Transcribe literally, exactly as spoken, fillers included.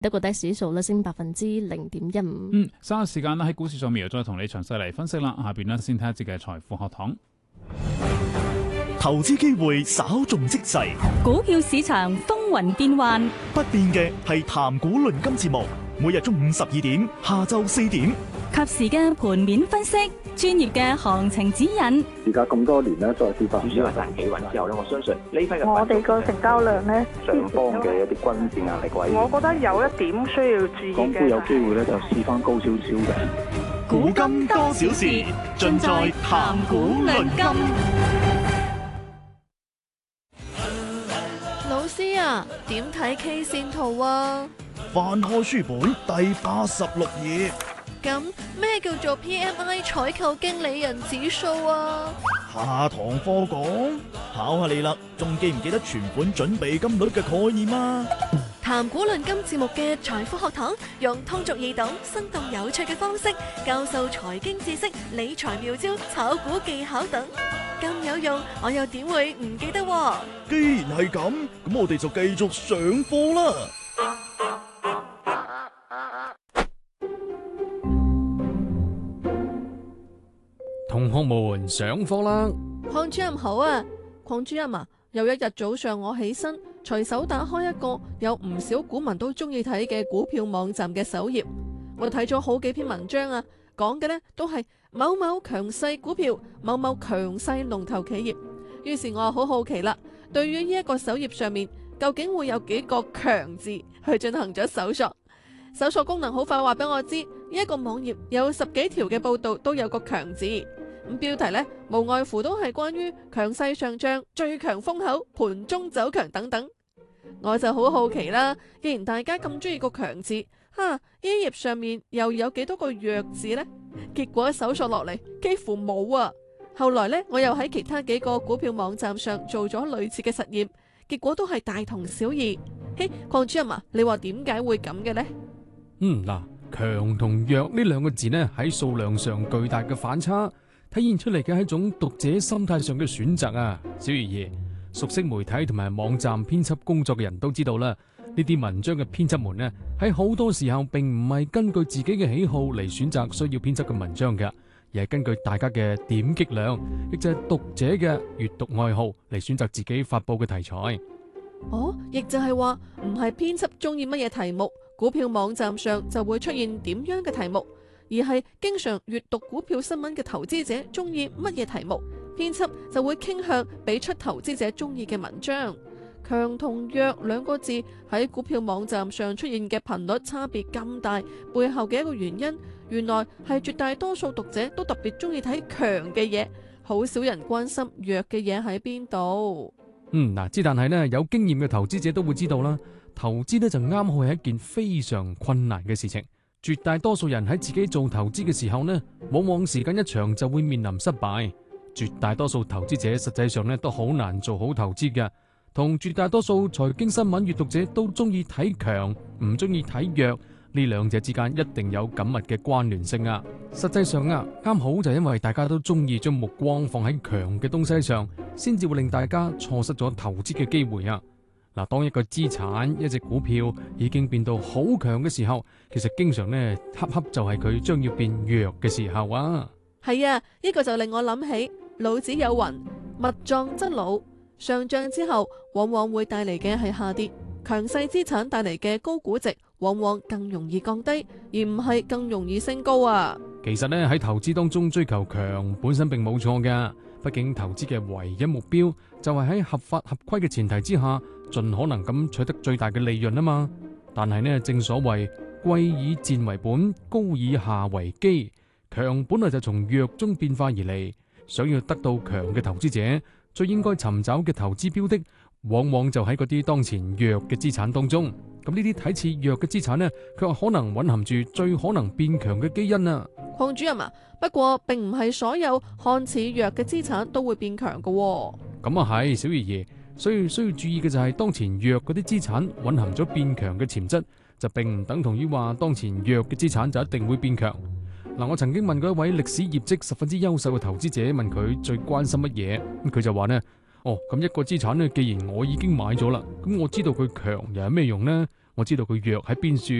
德國 D A X 指數咧升百分之零點一五。 嗯，稍後時間咧喺股市上面又再同你詳細嚟分析啦。下邊咧先睇一節嘅財富學堂。 投資機會稍縱即逝， 股票市場風雲變幻， 不變嘅係談股論金節目，每日中午十二點，下晝四點， 及時嘅盤面分析，專業嘅行情指引。 而家咁多年咧，再跌翻， 主要係賺企穩之後咧，我相信呢批嘅我哋個成交量咧， 上方嘅一啲均線壓力位， 我覺得有一點需要注意嘅， 港股有機會咧就試翻高少少嘅。 股金多少事，盡在談股論金。 老師啊，點睇 K 線圖啊？ 翻開書本第八十六頁。 咁咩叫做 P M I 採購經理人指數啊？ 下堂課講，考下你啦，仲記唔記得存款準備金率嘅概念啊？ 談股論金節目嘅財富學堂，用通俗易懂、生動有趣嘅方式教授財經知識、理財妙招、炒股技巧等，咁有用，我又點會唔記得？ 既然係咁，咁我哋就繼續上課啦。 同學們上課啦！ 鄺主任好啊，鄺主任啊，有一日早上我起身，隨手打開一個有唔少股民都中意睇嘅股票網站嘅首頁，我睇咗好幾篇文章啊，講嘅呢都係某某強勢股票、某某強勢龍頭企業。於是我好好奇啦，對於呢一個首頁上面究竟會有幾個強字，去進行咗搜索。搜索功能好快話俾我知，呢一個網頁有十幾條嘅報道都有個強字。咁標題呢，無外乎都係關於強勢上漲、最強風口、盤中走強等等。我就好好奇啦，既然大家咁中意個強字，哈，呢頁上面又有幾多個弱字呢？結果搜索落嚟幾乎冇啊。後來呢，我又喺其他幾個股票網站上做咗類似嘅實驗，結果都係大同小異。嘿，鄺主任啊，你話點解會咁嘅呢？ 嗯，嗱，強同弱呢兩個字呢，喺數量上巨大嘅反差，體現出嚟嘅係一種讀者心態上嘅選擇啊。小魚兒，熟悉媒體同埋網站編輯工作嘅人都知道啦，呢啲文章嘅編輯們呢，喺好多時候並唔係根據自己嘅喜好嚟選擇需要編輯嘅文章嘅，而係根據大家嘅點擊量，亦就係讀者嘅閱讀愛好嚟選擇自己發佈嘅題材。 哦，亦就係話唔係編輯中意乜嘢題目，股票網站上就會出現點樣嘅題目，而係經常閱讀股票新聞嘅投資者中意乜嘢題目，編輯就會傾向俾出投資者中意嘅文章。強同弱兩個字喺股票網站上出現嘅頻率差別咁大，背後嘅一個原因，原來係絕大多數讀者都特別中意睇強嘅嘢，好少人關心弱嘅嘢喺邊度。 嗯，嗱，之但係呢，有經驗嘅投資者都會知道啦，投資呢就啱好係一件非常困難嘅事情。絕大多數人喺自己做投資嘅時候呢，往往時間一長就會面臨失敗。絕大多數投資者實際上呢都好難做好投資嘅，同絕大多數財經新聞閱讀者都中意睇強，唔中意睇弱，呢兩者之間一定有緊密嘅關聯性啊。實際上啊，啱好就因為大家都中意將目光放喺強嘅東西上，先至會令大家錯失咗投資嘅機會啊。嗱，當一個資產一隻股票已經變到好強嘅時候，其實經常呢，恰恰就係佢將要變弱嘅時候啊。 係啊，呢個就令我諗起老子有云：物壯則老。上漲之後，往往會帶嚟嘅係下跌；強勢資產帶嚟嘅高估值，往往更容易降低，而唔係更容易升高啊。 其實呢，喺投資當中追求強本身並冇錯噶，畢竟投資嘅唯一目標就係喺合法合規嘅前提之下，盡可能咁取得最大嘅利潤啊嘛。但係呢，正所謂貴以賤為本，高以下為基，強本來就從弱中變化而嚟。想要得到強嘅投資者，最應該尋找嘅投資標的，往往就喺嗰啲當前弱嘅資產當中。咁呢啲睇似弱嘅資產呢，卻可能蘊含住最可能變強嘅基因啊。 鄺主任啊，不過並唔係所有看似弱嘅資產都會變強㗎喎。 咁啊係，小爺爺，所以需要注意嘅就係當前弱嗰啲資產蘊含咗變強嘅潛質，就並唔等同於話當前弱嘅資產就一定會變強。嗱，我曾經問過一位歷史業績十分之優秀嘅投資者，問佢最關心乜嘢，咁佢就話呢：哦，咁一個資產呢，既然我已經買咗啦，咁我知道佢強又有咩用呢？我我知道佢弱喺邊處。